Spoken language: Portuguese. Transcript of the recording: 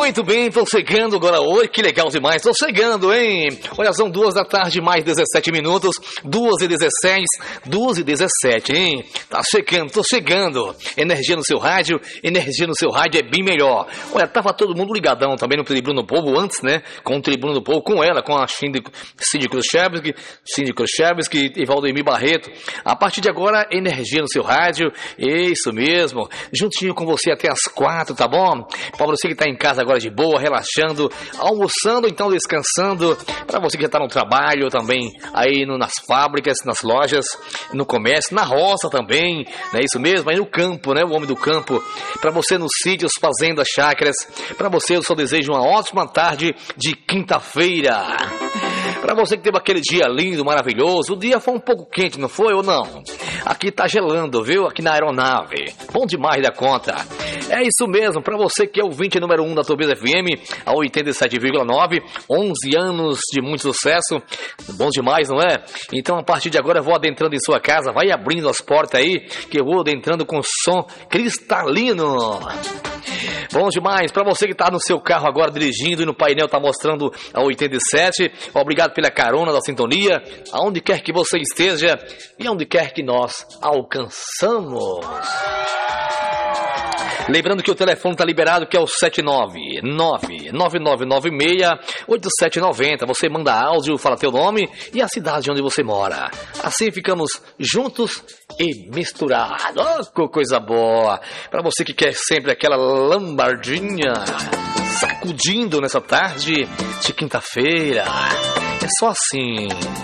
Muito bem, tô chegando agora. Oi, que legal demais, tô chegando, hein? Olha, são 2 da tarde, mais 17 minutos, 2h16, 2h17, hein? Tá chegando, tô chegando. Energia no seu rádio é bem melhor. Olha, tava todo mundo ligadão também no Tribuna do Povo antes, né? Com o Tribuna do Povo, com ela, com a Cindy Khrushchevsky e Valdemir Barreto. A partir de agora, energia no seu rádio, isso mesmo. Juntinho com você até as 4, tá bom? Pra você que tá em casa agora de boa, relaxando, almoçando, então descansando. Pra você que já tá no trabalho também, aí nas fábricas, nas lojas, no comércio, na roça também, não é isso mesmo? Aí no campo, né? O homem do campo. Pra você nos sítios, fazendas, chácaras. Pra você eu só desejo uma ótima tarde de quinta-feira. Pra você que teve aquele dia lindo, maravilhoso, o dia foi um pouco quente, não foi ou não? Aqui tá gelando, viu? Aqui na aeronave. Bom demais da conta. É isso mesmo, pra você que é o ouvinte número 1 da Tobias FM, a 87,9, 11 anos de muito sucesso. Bom demais, não é? Então, a partir de agora, eu vou adentrando em sua casa, vai abrindo as portas aí, que eu vou adentrando com som cristalino. Bom demais, pra você que tá no seu carro agora dirigindo e no painel tá mostrando a 87, obrigado pela carona da sintonia, aonde quer que você esteja e aonde quer que nós alcançamos. Lembrando que o telefone está liberado, que é o 799-9996-8790. Você manda áudio, fala teu nome e a cidade onde você mora. Assim ficamos juntos e misturados. Oh, coisa boa! Para você que quer sempre aquela lambardinha sacudindo nessa tarde de quinta-feira. É só assim.